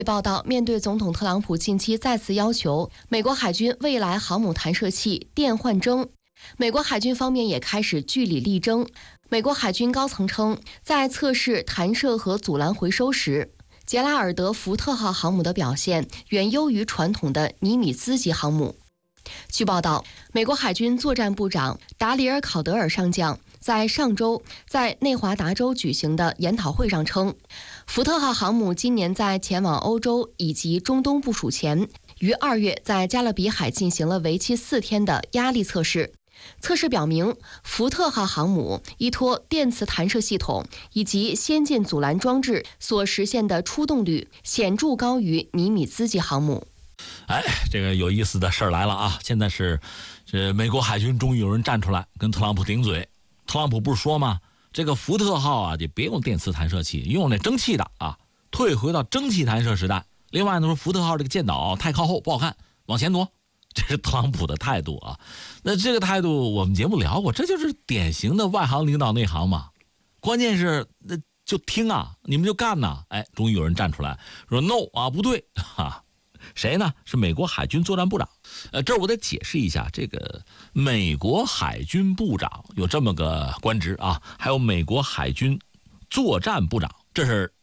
报道，面对总统特朗普近期再次要求美国海军未来航母弹射器电换征，美国海军方面也开始据理力争。美国海军高层称，在测试弹射和阻拦回收时，杰拉尔德福特号航母的表现远优于传统的尼米兹级航母。据报道，美国海军作战部长达里尔·考德尔上将在上周在内华达州举行的研讨会上称，福特号航母今年在前往欧洲以及中东部署前，于2月在加勒比海进行了为期4天的压力测试。测试表明，福特号航母依托电磁弹射系统以及先进阻拦装置所实现的出动率显著高于尼米兹级航母。 这个有意思的事儿来了啊！现在是这美国海军终于有人站出来跟特朗普顶嘴。特朗普不是说吗？这个福特号啊，就别用电磁弹射器，用那蒸汽的啊，退回到蒸汽弹射时代。另外呢，说福特号这个舰岛太靠后不好看，往前挪。这是特朗普的态度啊。那这个态度我们节目聊过，这就是典型的外行领导内行嘛。关键是那就听啊，你们就干呐。终于有人站出来说 no 啊，不对啊。谁呢？是美国海军作战部长。这儿我得解释一下，这个美国海军部长有这么个官职啊，还有美国海军作战部长，这是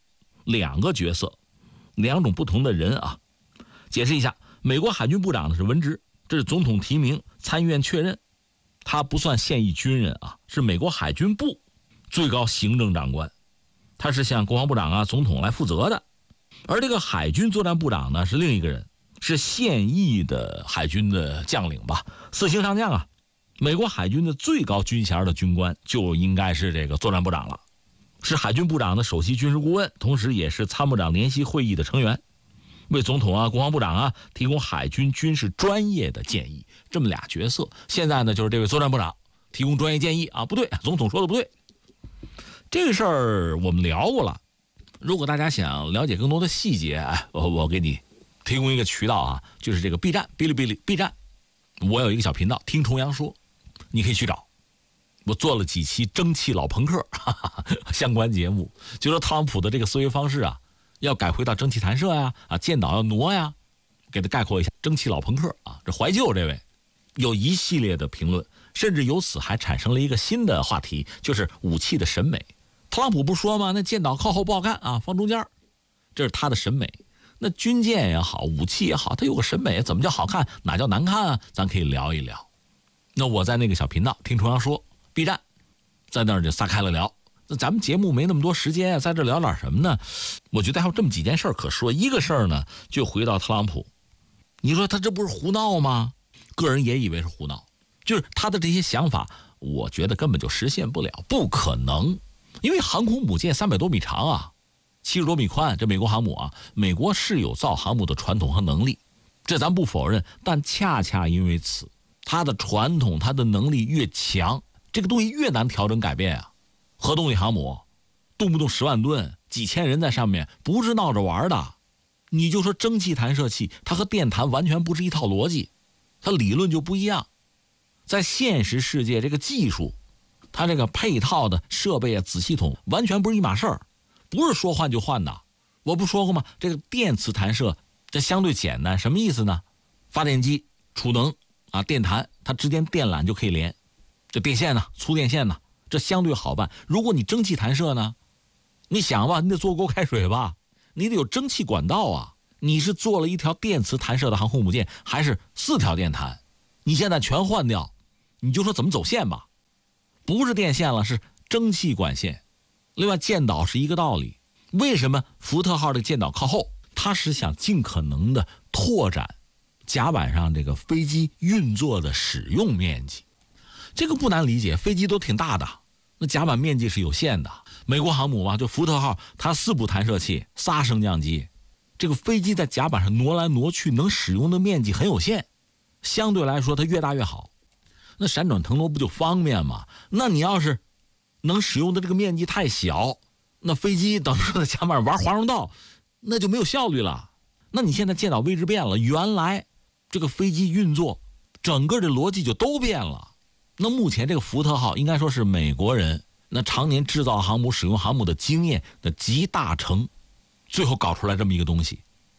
2个角色，2种不同的人啊。解释一下，美国海军部长呢是文职，这是总统提名，参议院确认，他不算现役军人啊，是美国海军部最高行政长官，他是向国防部长啊、总统来负责的。而这个海军作战部长呢是另一个人，是现役的海军的将领吧，4星上将啊。美国海军的最高军衔的军官就应该是这个作战部长了，是海军部长的首席军事顾问，同时也是参谋长联席会议的成员，为总统啊、国防部长啊提供海军军事专业的建议。这么俩角色，现在呢就是这位作战部长提供专业建议啊，不对，总统说的不对。这个事儿我们聊过了。如果大家想了解更多的细节，我给你提供一个渠道啊，就是这个 B 站，哔哩哔哩 B 站，我有一个小频道听重阳说，你可以去找。我做了几期蒸汽老朋克相关节目，就说特朗普的这个思维方式啊，要改回到蒸汽弹射呀，舰岛要挪呀，给他概括一下，蒸汽老朋克啊。这怀旧这位有一系列的评论，甚至由此还产生了一个新的话题，就是武器的审美。特朗普不说吗？那舰岛靠后不好看啊，放中间，这是他的审美。那军舰也好，武器也好，它有个审美，怎么叫好看，哪叫难看啊？咱可以聊一聊。那我在那个小频道听重阳说 B 站，在那儿就撒开了聊。那咱们节目没那么多时间啊，在这聊点什么呢？我觉得还有这么几件事可说。一个事儿呢，就回到特朗普，你说他这不是胡闹吗？个人也以为是胡闹，就是他的这些想法，我觉得根本就实现不了，不可能。因为航空母舰300多米长啊，70多米宽，这美国航母啊，美国是有造航母的传统和能力，这咱不否认。但恰恰因为此，它的传统、它的能力越强，这个东西越难调整改变啊。核动力航母，动不动10万吨，几千人在上面，不是闹着玩的。你就说蒸汽弹射器，它和电弹完全不是一套逻辑，它理论就不一样。在现实世界，这个技术，它这个配套的设备啊、子系统完全不是一码事儿，不是说换就换的。我不说过吗？这个电磁弹射这相对简单，什么意思呢？发电机储能啊，电弹它之间电缆就可以连，这电线呢、粗电线呢，这相对好办。如果你蒸汽弹射呢，你想吧，你得做锅开水吧，你得有蒸汽管道啊。你是做了一条电磁弹射的航空母舰，还是4条电弹？你现在全换掉，你就说怎么走线吧。不是电线了，是蒸汽管线。另外舰岛是一个道理，为什么福特号的舰岛靠后？它是想尽可能的拓展甲板上这个飞机运作的使用面积。这个不难理解，飞机都挺大的，那甲板面积是有限的。美国航母嘛，就福特号，它4部弹射器，3升降机，这个飞机在甲板上挪来挪去，能使用的面积很有限，相对来说它越大越好。那闪转腾挪不就方便吗？那你要是能使用的这个面积太小，那飞机等于说在甲板上玩华容道，那就没有效率了。那你现在舰岛位置变了，原来这个飞机运作整个的逻辑就都变了。那目前这个福特号应该说是美国人那常年制造航母、使用航母的经验的集大成，最后搞出来这么一个东西。